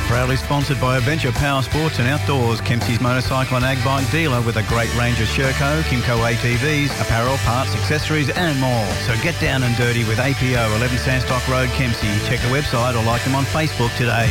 Proudly sponsored by Adventure Power Sports and Outdoors, Kempsey's motorcycle and ag bike dealer with a great range of Sherco, Kimco ATVs, apparel, parts, accessories and more. So get down and dirty with APO, 11 Sandstock Road, Kempsey. Check the website or like them on Facebook today.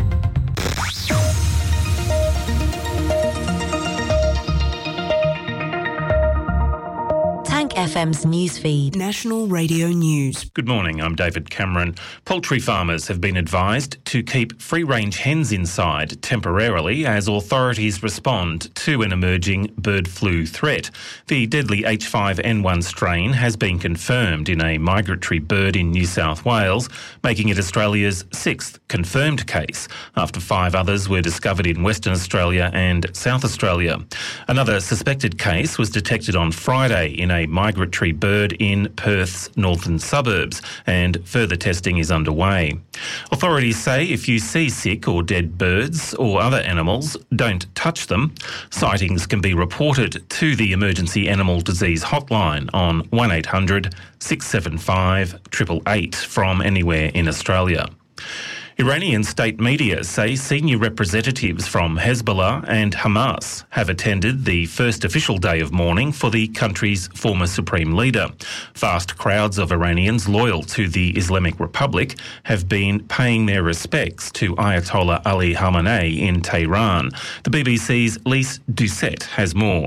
FM's newsfeed. National Radio News. Good morning, I'm David Cameron. Poultry farmers have been advised to keep free-range hens inside temporarily as authorities respond to an emerging bird flu threat. The deadly H5N1 strain has been confirmed in a migratory bird in New South Wales, making it Australia's 6th confirmed case, after 5 others were discovered in Western Australia and South Australia. Another suspected case was detected on Friday in a migratory bird in Perth's northern suburbs, and further testing is underway. Authorities say if you see sick or dead birds or other animals, don't touch them. Sightings can be reported to the Emergency Animal Disease Hotline on 1800 675 888 from anywhere in Australia. Iranian state media say senior representatives from Hezbollah and Hamas have attended the first official day of mourning for the country's former supreme leader. Vast crowds of Iranians loyal to the Islamic Republic have been paying their respects to Ayatollah Ali Khamenei in Tehran. The BBC's Lise Doucette has more.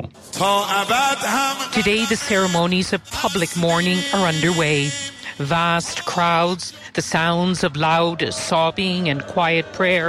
Today, the ceremonies of public mourning are underway. Vast crowds, the sounds of loud sobbing and quiet prayer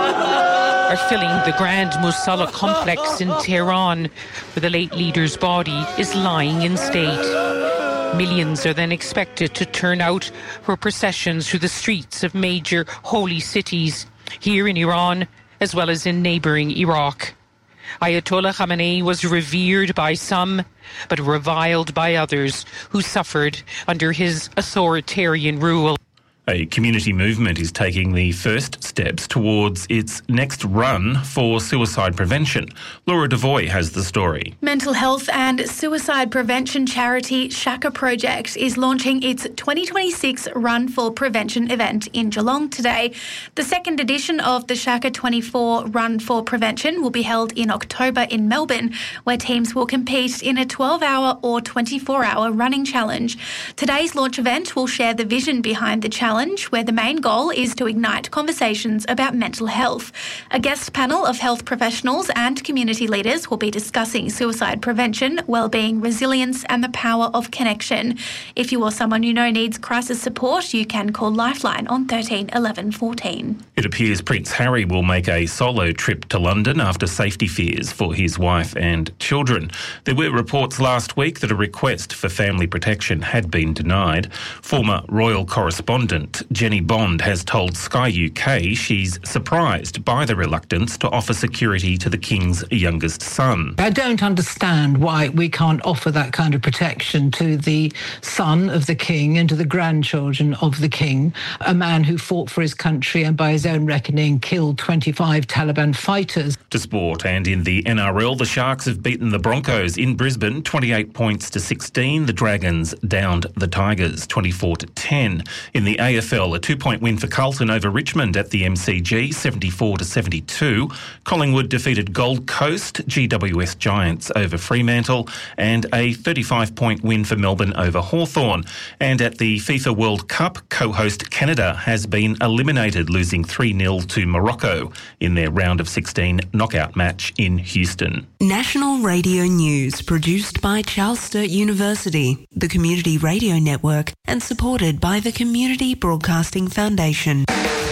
are filling the Grand Musalla complex in Tehran, where the late leader's body is lying in state. Millions are then expected to turn out for processions through the streets of major holy cities, here in Iran as well as in neighbouring Iraq. Ayatollah Khamenei was revered by some, but reviled by others who suffered under his authoritarian rule. A community movement is taking the first steps towards its next run for suicide prevention. Laura Devoy has the story. Mental health and suicide prevention charity Shaka Project is launching its 2026 Run for Prevention event in Geelong today. The second edition of the Shaka 24 Run for Prevention will be held in October in Melbourne, where teams will compete in a 12-hour or 24-hour running challenge. Today's launch event will share the vision behind the challenge, where the main goal is to ignite conversations about mental health. A guest panel of health professionals and community leaders will be discussing suicide prevention, wellbeing, resilience and the power of connection. If you or someone you know needs crisis support, you can call Lifeline on 13 11 14. It appears Prince Harry will make a solo trip to London after safety fears for his wife and children. There were reports last week that a request for family protection had been denied. Former royal correspondent Jenny Bond has told Sky UK she's surprised by the reluctance to offer security to the King's youngest son. I don't understand why we can't offer that kind of protection to the son of the King and to the grandchildren of the King, a man who fought for his country and by his own reckoning killed 25 Taliban fighters. To sport, and in the NRL, the Sharks have beaten the Broncos in Brisbane 28 points to 16. The Dragons downed the Tigers 24 to 10. In the AFL, a 2-point win for Carlton over Richmond at the MCG, 74 to 72. Collingwood defeated Gold Coast, GWS Giants over Fremantle, and a 35-point win for Melbourne over Hawthorn. And at the FIFA World Cup, co-host Canada has been eliminated, losing 3-0 to Morocco in their round of 16 knockout match in Houston. National Radio News, produced by Charles Sturt University, the Community Radio Network, and supported by the Community Broadcasting Foundation.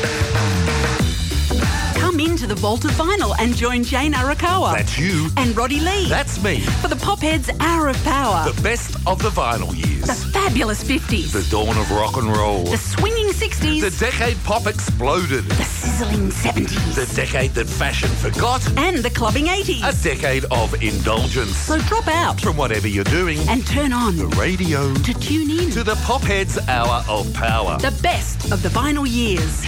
Come into the Vault of Vinyl and join Jane Arakawa. That's you. And Roddy Lee. That's me. For the Popheads Hour of Power. The best of the vinyl years. The fabulous 50s. The dawn of rock and roll. The swinging 60s. The decade pop exploded. The sizzling 70s. The decade that fashion forgot. And the clubbing 80s. A decade of indulgence. So drop out from whatever you're doing and turn on the radio to tune in to the Popheads Hour of Power. The best of the vinyl years.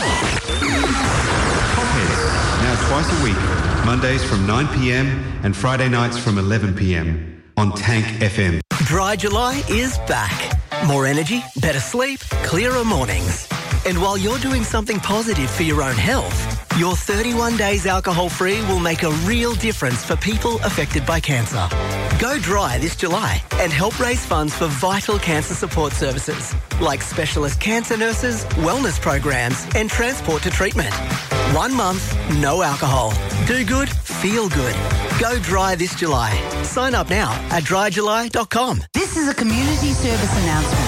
Popheads, now twice a week, Mondays from 9 p.m. and Friday nights from 11 p.m. on Tank FM. Dry July is back. More energy, better sleep, clearer mornings. And while you're doing something positive for your own health, Your 31 days alcohol-free will make a real difference for people affected by cancer. Go dry this July and help raise funds for vital cancer support services like specialist cancer nurses, wellness programs and transport to treatment. 1 month, no alcohol. Do good, feel good. Go dry this July. Sign up now at dryjuly.com. This is a community service announcement.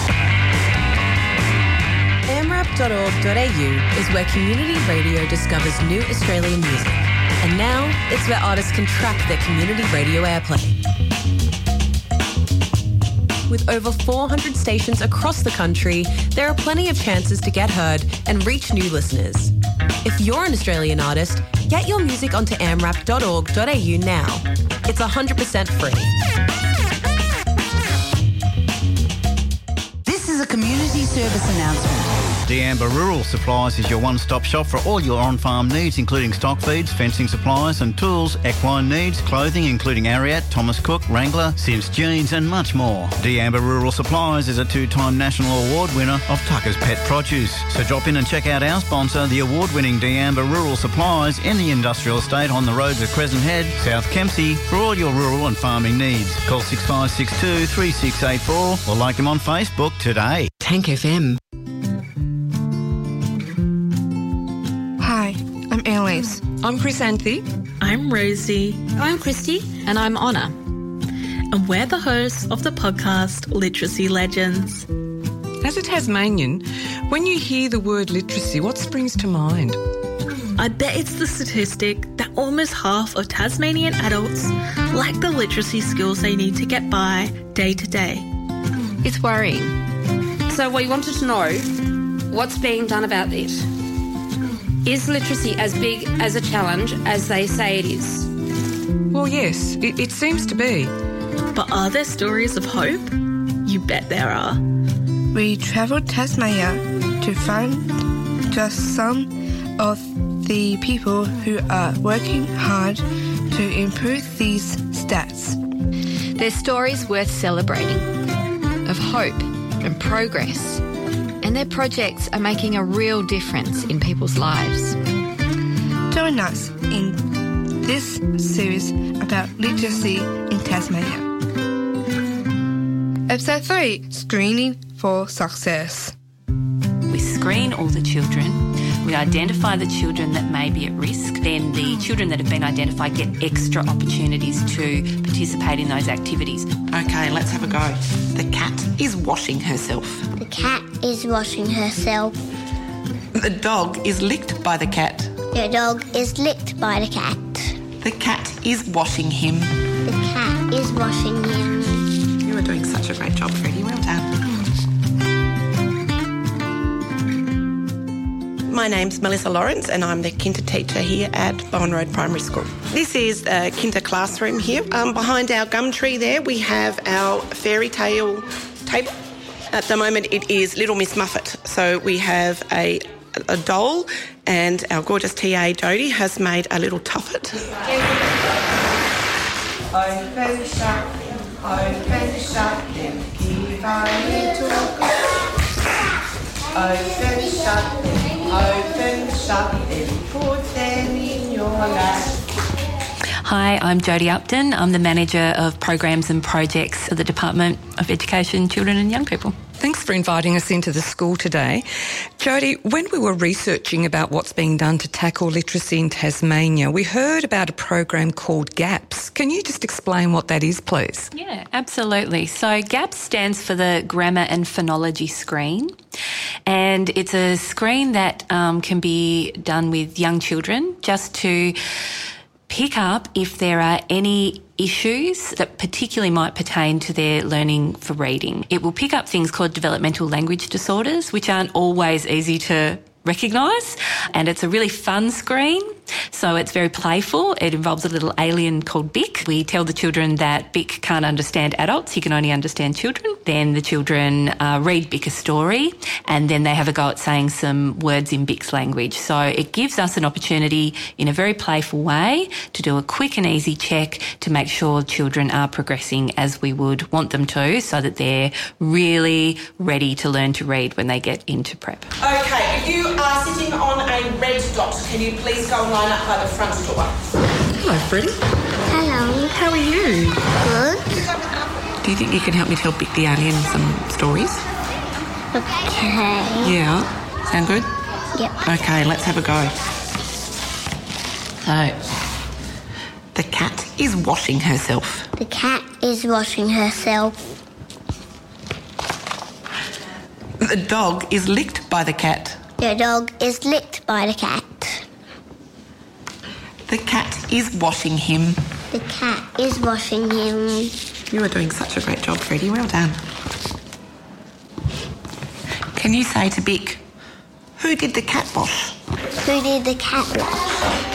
amrap.org.au is where community radio discovers new Australian music. And now it's where artists can track their community radio airplay. With over 400 stations across the country, there are plenty of chances to get heard and reach new listeners. If you're an Australian artist, get your music onto amrap.org.au now. It's 100% free. This is a community service announcement. D'Amber Rural Supplies is your one-stop shop for all your on-farm needs, including stock feeds, fencing supplies and tools, equine needs, clothing including Ariat, Thomas Cook, Wrangler, Sims Jeans and much more. D'Amber Rural Supplies is a 2-time national award winner of Tucker's Pet Produce. So drop in and check out our sponsor, the award-winning D'Amber Rural Supplies in the industrial estate on the roads of Crescent Head, South Kempsey, for all your rural and farming needs. Call 6562 3684 or like them on Facebook today. Tank FM. Hi, I'm Annalise. I'm Chrysanthi. I'm Rosie. I'm Christy. And I'm Honor. And we're the hosts of the podcast Literacy Legends. As a Tasmanian, when you hear the word literacy, what springs to mind? I bet it's the statistic that almost half of Tasmanian adults lack the literacy skills they need to get by day to day. It's worrying. So we wanted to know what's being done about it. Is literacy as big as a challenge as they say it is? Well, yes, it seems to be. But are there stories of hope? You bet there are. We travelled Tasmania to find just some of the people who are working hard to improve these stats. They're stories worth celebrating, of hope and progress. And their projects are making a real difference in people's lives. Join us in this series about literacy in Tasmania. Episode 3, Screening for Success. We screen all the children. We identify the children that may be at risk. Then the children that have been identified get extra opportunities to participate in those activities. Okay, let's have a go. The cat is washing herself. The cat is washing herself. The dog is licked by the cat. The dog is licked by the cat. The cat is washing him. The cat is washing him. You are doing such a great job, Freddie. Well done. My name's Melissa Lawrence and I'm the Kinder teacher here at Bowen Road Primary School. This is a Kinder classroom here. Behind our gum tree there we have our fairy tale table. At the moment it is Little Miss Muffet. So we have a doll and our gorgeous TA Jodie has made a little tuffet. Open shut, then give a little go. Open shut, then put them in your lap. Hi, I'm Jodie Upton. I'm the Manager of Programs and Projects at the Department of Education, Children and Young People. Thanks for inviting us into the school today. Jodie, when we were researching about what's being done to tackle literacy in Tasmania, we heard about a program called GAPS. Can you just explain what that is, please? Yeah, absolutely. So GAPS stands for the Grammar and Phonology Screen. And it's a screen that can be done with young children just to pick up if there are any issues that particularly might pertain to their learning for reading. It will pick up things called developmental language disorders, which aren't always easy to recognise, and it's a really fun screen. So it's very playful. It involves a little alien called Bic. We tell the children that Bic can't understand adults, he can only understand children. Then the children read Bic a story and then they have a go at saying some words in Bic's language. So it gives us an opportunity in a very playful way to do a quick and easy check to make sure children are progressing as we would want them to, so that they're really ready to learn to read when they get into prep. Okay, if you are sitting on a red dot, can you please go and line up by the front door? Hello, Freddie. Hello. How are you? Good. Do you think you can help me tell Bic the alien some stories? Okay. Yeah. Sound good? Yep. Okay, let's have a go. So, the cat is washing herself. The cat is washing herself. The dog is licked by the cat. The dog is licked by the cat. The cat is washing him. The cat is washing him. You are doing such a great job, Freddie. Well done. Can you say to Bic, who did the cat wash? Who did the cat wash?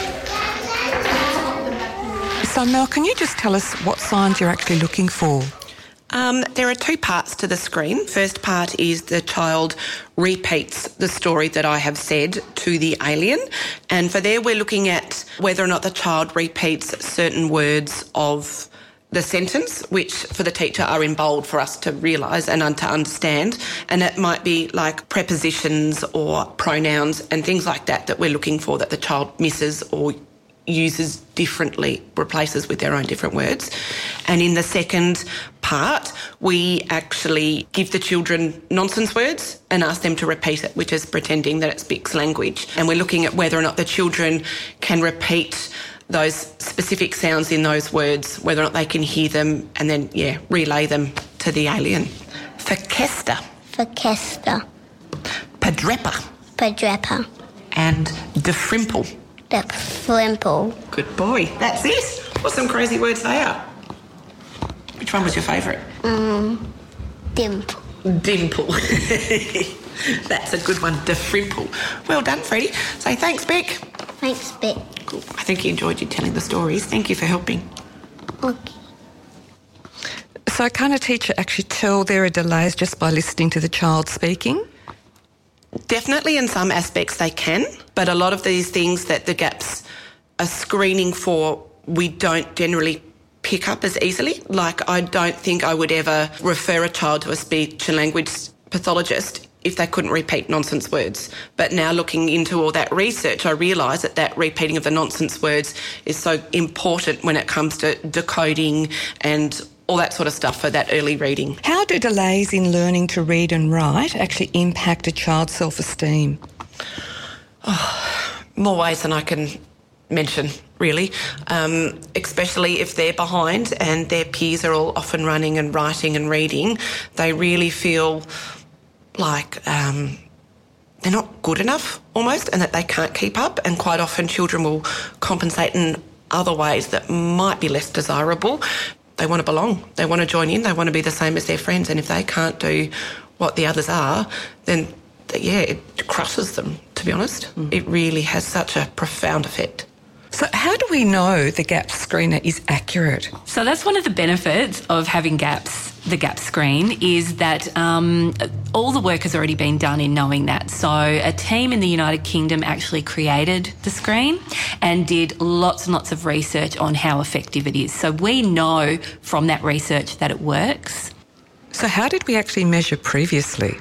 So, Mel, can you just tell us what signs you're actually looking for? There are two parts to the screen. First part is the child repeats the story that I have said to the alien. And for there, we're looking at whether or not the child repeats certain words of the sentence, which for the teacher are in bold for us to realise and to understand. And it might be like prepositions or pronouns and things like that that we're looking for that the child misses or uses differently, replaces with their own different words. And in the second part, we actually give the children nonsense words and ask them to repeat it, which is pretending that it's Bic's language. And we're looking at whether or not the children can repeat those specific sounds in those words, whether or not they can hear them and then, relay them to the alien. Forkester. Forkester. Padrepper. Padrepper. And defrimple. Defrimple. Good boy. That's it. What some crazy words they are. Which one was your favourite? Dimple. Dimple. That's a good one. Defrimple. Well done, Freddie. Say thanks, Bic. Thanks, Bic. Cool. I think he enjoyed you telling the stories. Thank you for helping. Okay. So can a teacher actually tell there are delays just by listening to the child speaking? Definitely in some aspects they can, but a lot of these things that the GAPS are screening for, we don't generally pick up as easily. Like, I don't think I would ever refer a child to a speech and language pathologist if they couldn't repeat nonsense words. But now looking into all that research, I realise that repeating of the nonsense words is so important when it comes to decoding and all that sort of stuff for that early reading. How do delays in learning to read and write actually impact a child's self-esteem? More ways than I can mention, really, especially if they're behind and their peers are all often running and writing and reading. They really feel like they're not good enough almost and that they can't keep up, and quite often children will compensate in other ways that might be less desirable. They want to belong, they want to join in, they want to be the same as their friends, and if they can't do what the others are, then it crushes them, to be honest. It really has such a profound effect. So how do we know the GAPS screener is accurate? So that's one of the benefits of having GAPS, the GAPS screen, is that all the work has already been done in knowing that. So a team in the United Kingdom actually created the screen and did lots and lots of research on how effective it is. So we know from that research that it works. So how did we actually measure previously?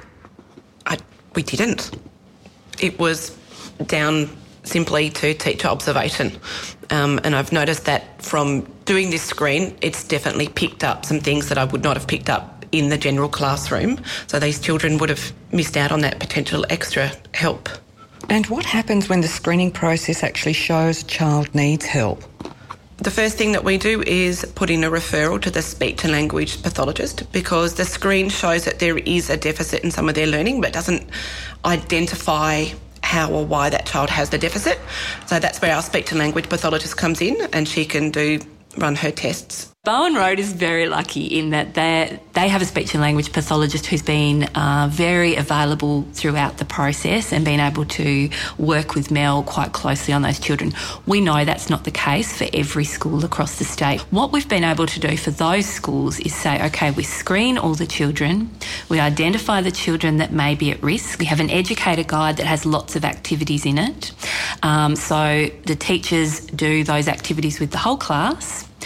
We didn't. It was down simply to teacher observation. And I've noticed that from doing this screen, it's definitely picked up some things that I would not have picked up in the general classroom. So these children would have missed out on that potential extra help. And what happens when the screening process actually shows a child needs help? The first thing that we do is put in a referral to the speech and language pathologist, because the screen shows that there is a deficit in some of their learning but doesn't identify how or why that child has the deficit. So that's where our speech and language pathologist comes in, and she can run her tests. Bowen Road is very lucky in that they have a speech and language pathologist who's been very available throughout the process and been able to work with Mel quite closely on those children. We know that's not the case for every school across the state. What we've been able to do for those schools is say, okay, we screen all the children, we identify the children that may be at risk, we have an educator guide that has lots of activities in it. So the teachers do those activities with the whole class.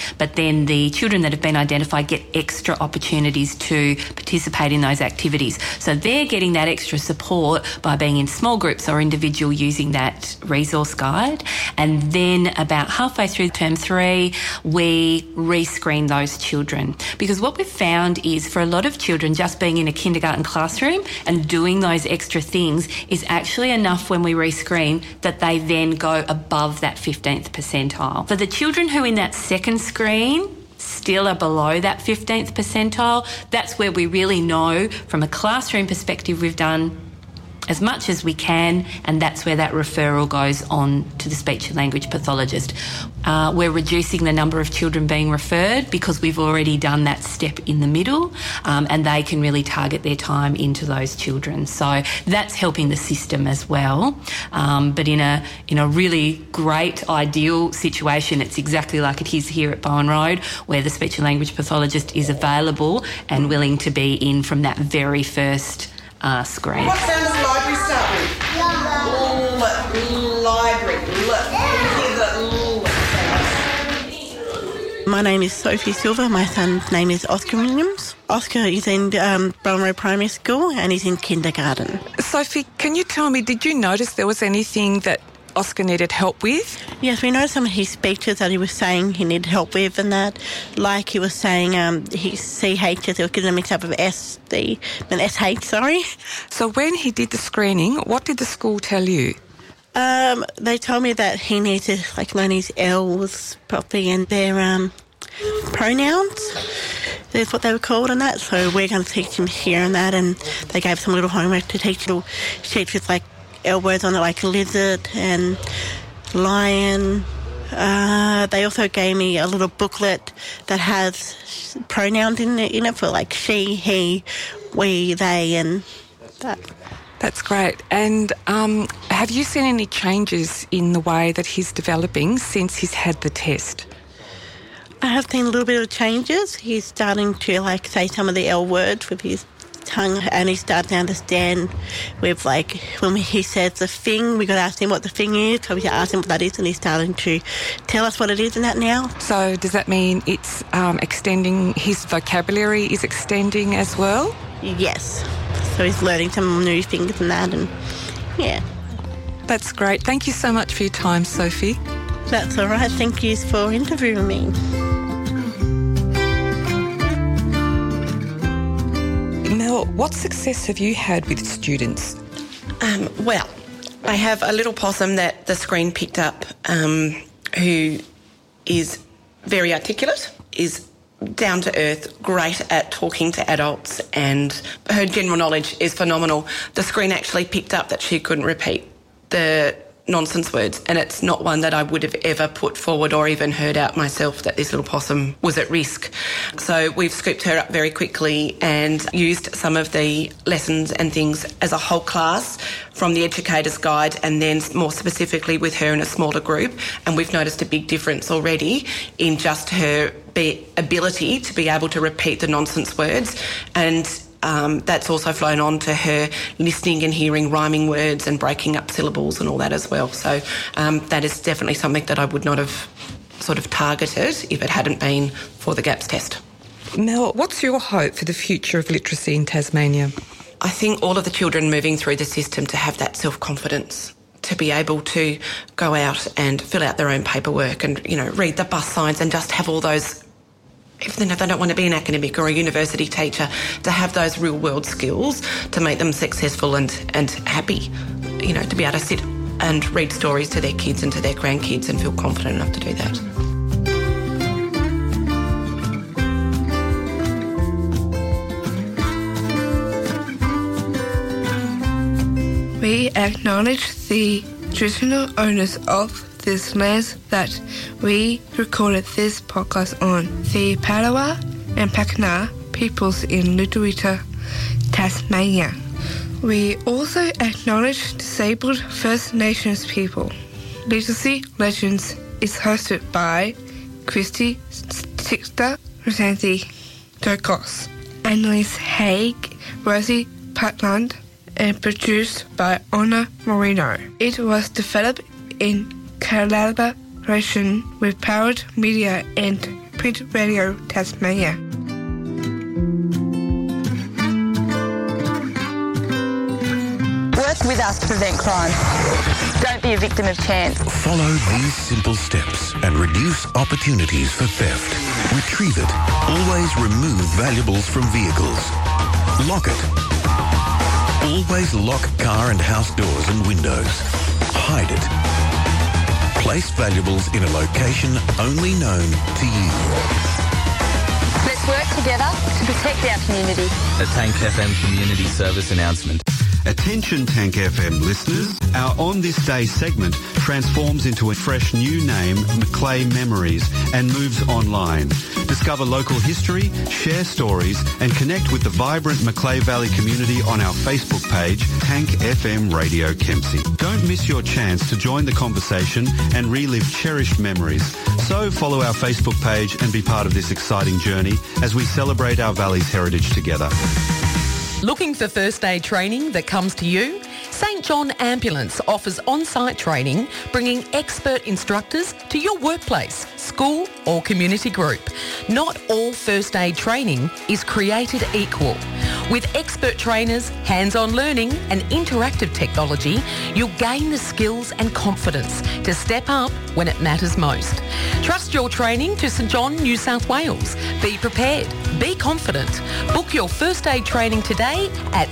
But then the children that have been identified get extra opportunities to participate in those activities. So they're getting that extra support by being in small groups or individual using that resource guide. And then about halfway through term 3, we rescreen those children. Because what we've found is for a lot of children, just being in a kindergarten classroom and doing those extra things is actually enough when we rescreen that they then go above that 15th percentile. For the children who in that second screen still are below that 15th percentile, that's where we really know from a classroom perspective we've done as much as we can, and that's where that referral goes on to the speech and language pathologist. We're reducing the number of children being referred because we've already done that step in the middle, and they can really target their time into those children. So that's helping the system as well. But in a really great, ideal situation, it's exactly like it is here at Bowen Road, where the speech and language pathologist is available and willing to be in from that very first screen. What sound does library start with? Library. My name is Sophie Silver. My son's name is Oscar Williams. Oscar is in Bowen Road Primary School and he's in kindergarten. Sophie, can you tell me, did you notice there was anything that Oscar needed help with? Yes, we noticed some of his speeches that he was saying he needed help with, and that, like he was saying, his CHs, he was getting a mix up of SH, sorry. So when he did the screening, what did the school tell you? They told me that he needs to learn his L's properly and their pronouns. That's what they were called and that. So we're going to teach him here and that, and they gave some little homework to teach little sheets with L words on it, like lizard and lion. They also gave me a little booklet that has pronouns in it for she, he, we, they, and that. That's great. And have you seen any changes in the way that he's developing since he's had the test? I have seen a little bit of changes. He's starting to say some of the L words with his tongue, and he's starting to understand with when he says the thing, we got to ask him what the thing is, so we ask him what that is, and he's starting to tell us what it is and that now. So does that mean it's extending, his vocabulary is extending as well? Yes. So he's learning some new things and that, and yeah. That's great. Thank you so much for your time, Sophie. That's all right. Thank you for interviewing me. Mel, what success have you had with students? Well, I have a little possum that the screen picked up who is very articulate, is down to earth, great at talking to adults, and her general knowledge is phenomenal. The screen actually picked up that she couldn't repeat the nonsense words, and it's not one that I would have ever put forward or even heard out myself that this little possum was at risk. So we've scooped her up very quickly and used some of the lessons and things as a whole class from the educator's guide, and then more specifically with her in a smaller group, and we've noticed a big difference already in just her ability to be able to repeat the nonsense words, and that's also flown on to her listening and hearing rhyming words and breaking up syllables and all that as well. So that is definitely something that I would not have sort of targeted if it hadn't been for the GAPS test. Mel, what's your hope for the future of literacy in Tasmania? I think all of the children moving through the system to have that self-confidence, to be able to go out and fill out their own paperwork and, read the bus signs and just have all those, even if they don't want to be an academic or a university teacher, to have those real world skills to make them successful and happy, to be able to sit and read stories to their kids and to their grandkids and feel confident enough to do that. We acknowledge the traditional owners of this land that we recorded this podcast on, the Palawa and Pakana peoples in Lutruwita, Tasmania. We also acknowledge disabled First Nations people. Literacy Legends is hosted by Christy Sixter, Rosanthi Dokos, Annalise Haig, Rosie Patland, and produced by Honor Moreno. It was developed in collaboration with Powered Media and Speed Radio Tasmania. Work with us to prevent crime. Don't be a victim of chance. Follow these simple steps and reduce opportunities for theft. Retrieve it. Always remove valuables from vehicles. Lock it. Always lock car and house doors and windows. Hide it. Place valuables in a location only known to you. Let's work together to protect our community. A Tank FM community service announcement. Attention Tank FM listeners, our On This Day segment transforms into a fresh new name, Macleay Memories, and moves online. Discover local history, share stories, and connect with the vibrant Macleay Valley community on our Facebook page, Tank FM Radio Kempsey. Don't miss your chance to join the conversation and relive cherished memories. So follow our Facebook page and be part of this exciting journey as we celebrate our valley's heritage together. Looking for first aid training that comes to you? St John Ambulance offers on-site training, bringing expert instructors to your workplace, school or community group. Not all first aid training is created equal. With expert trainers, hands-on learning and interactive technology, you'll gain the skills and confidence to step up when it matters most. Trust your training to St John, New South Wales. Be prepared. Be confident. Book your first aid training today at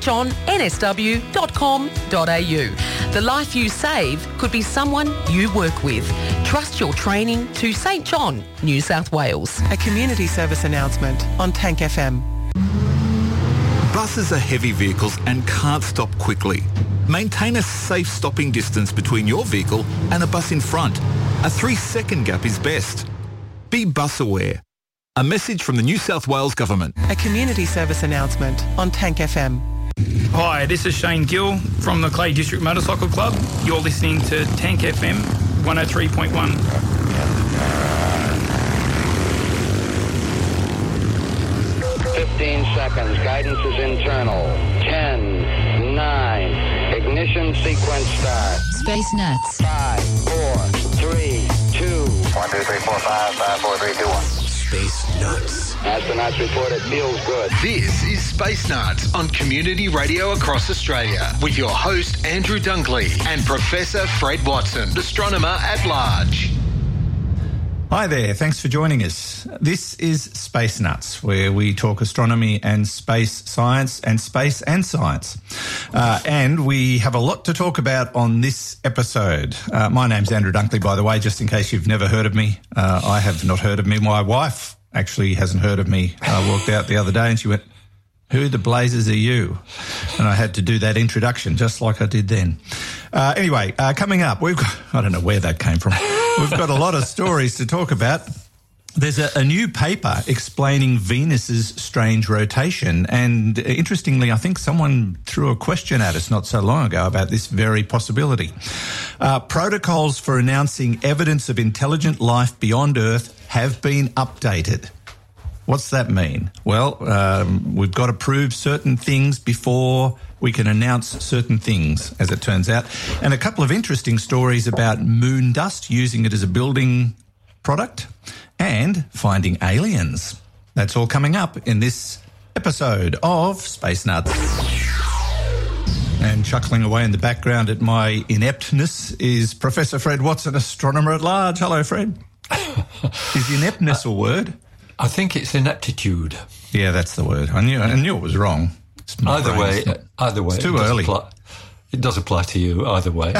stjohnsw.com.au. The life you save could be someone you work with. Trust your training to St John, New South Wales. A community service announcement on Tank FM. Buses are heavy vehicles and can't stop quickly. Maintain a safe stopping distance between your vehicle and a bus in front. A 3-second gap is best. Be bus aware. A message from the New South Wales Government. A community service announcement on Tank FM. Hi, this is Shane Gill from the Clay District Motorcycle Club. You're listening to Tank FM 103.1. 15 seconds. Guidance is internal. 10, 9. Ignition sequence start. Space Nuts. 5, 4, 3, 2. 1, 2, 3, 4, 5, 5, 4, 3, 2, 1. Space Nuts. Astronauts report it feels good. This is Space Nuts on Community Radio across Australia with your host Andrew Dunkley and Professor Fred Watson, astronomer at large. Hi there, thanks for joining us. This is Space Nuts, where we talk astronomy and space science. And we have a lot to talk about on this episode. My name's Andrew Dunkley, by the way, just in case you've never heard of me. I have not heard of me. My wife actually hasn't heard of me. I walked out the other day and she went, "Who the blazes are you?" And I had to do that introduction just like I did then. Anyway, coming up, we've got, I don't know where that came from. We've got a lot of stories to talk about. There's a new paper explaining Venus's strange rotation. And interestingly, I think someone threw a question at us not so long ago about this very possibility. Protocols for announcing evidence of intelligent life beyond Earth have been updated. What's that mean? Well, we've got to prove certain things before we can announce certain things, as it turns out. And a couple of interesting stories about moon dust, using it as a building product, and finding aliens. That's all coming up in this episode of Space Nuts. And chuckling away in the background at my ineptness is Professor Fred Watson, astronomer at large. Hello, Fred. Is ineptness a word? I think it's ineptitude. Yeah, that's the word. I knew it was wrong. Either way, it's too early. It does apply to you either way.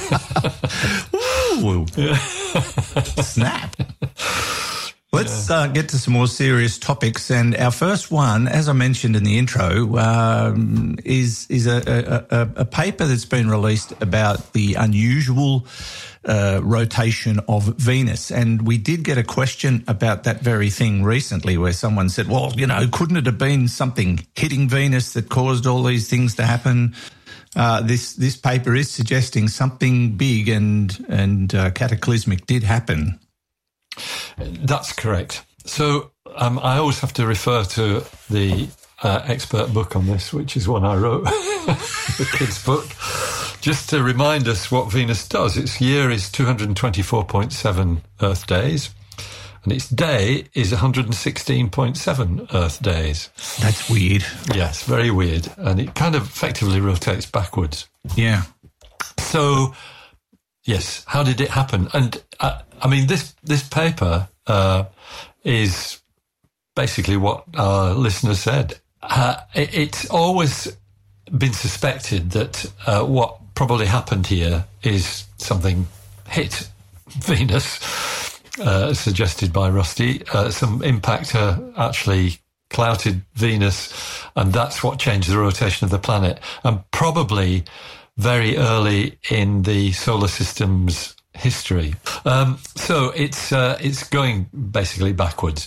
Ooh. Snap. Let's get to some more serious topics. And our first one, as I mentioned in the intro, is a paper that's been released about the unusual rotation of Venus. And we did get a question about that very thing recently, where someone said, well, couldn't it have been something hitting Venus that caused all these things to happen? This paper is suggesting something big and cataclysmic did happen. That's correct. So I always have to refer to the expert book on this, which is one I wrote, the kids' book, just to remind us what Venus does. Its year is 224.7 Earth days, and its day is 116.7 Earth days. That's weird. Yes, very weird. And it kind of effectively rotates backwards. Yeah. So, yes, how did it happen? And, I mean, this paper is basically what our listener said. It's always been suspected that what probably happened here is something hit Venus, suggested by Rusty. Some impactor actually clouted Venus, and that's what changed the rotation of the planet, and probably very early in the solar system's history. So it's going basically backwards.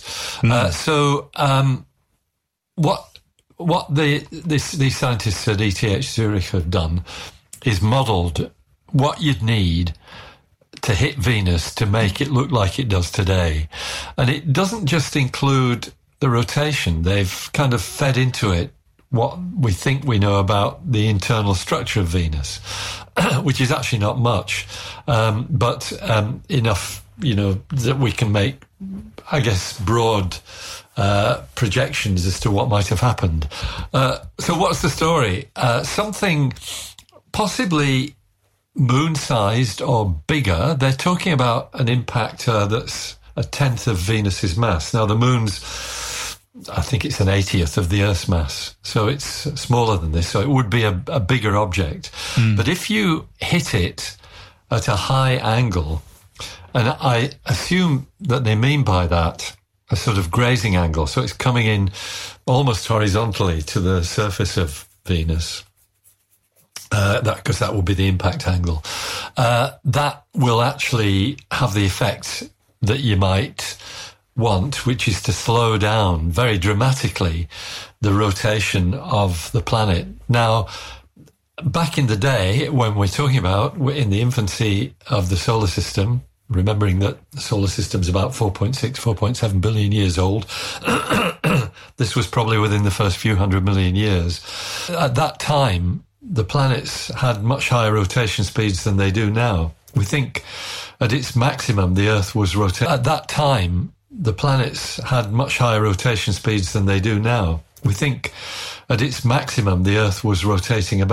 What these scientists at ETH Zurich have done is modelled what you'd need to hit Venus to make it look like it does today. And it doesn't just include the rotation. They've kind of fed into it what we think we know about the internal structure of Venus, which is actually not much, but enough, that we can make, I guess, broad projections as to what might have happened. So what's the story? Something possibly moon-sized or bigger. They're talking about an impactor that's a tenth of Venus's mass. Now, the moon's, I think it's an 80th of the Earth's mass, so it's smaller than this, so it would be a bigger object. But if you hit it at a high angle, and I assume that they mean by that a sort of grazing angle, so it's coming in almost horizontally to the surface of Venus, because that will be the impact angle. That will actually have the effect that you might want, which is to slow down very dramatically the rotation of the planet. Now, back in the day, when we're talking about in the infancy of the solar system, remembering that the solar system's about 4.7 billion years old, this was probably within the first few 100 million years. At that time, the planets had much higher rotation speeds than they do now. We think at its maximum, the Earth was rotating. At that time, the planets had much higher rotation speeds than they do now. We think at its maximum, the Earth was rotating about